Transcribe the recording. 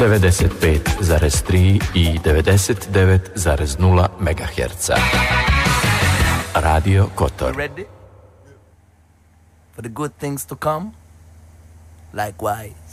95,3 i 99,0 MHz. Radio Kotor. Ready for the good things to come? Likewise.